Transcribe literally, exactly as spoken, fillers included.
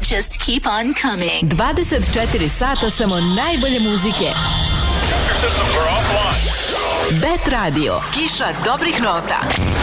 just keep on coming. dvadeset četiri sata samo najbolje muzike. Bet Radio. Kiša dobrih nota.